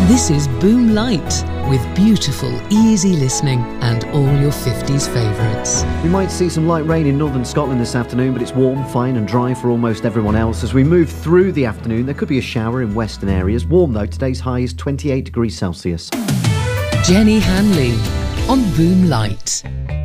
This is Boom Light, with beautiful, easy listening and all your 50s favourites. We might see some light rain in northern Scotland this afternoon, but it's warm, fine and dry for almost everyone else. As we move through the afternoon, there could be a shower in western areas. Warm though, today's high is 28 degrees Celsius. Jenny Hanley on Boom Light.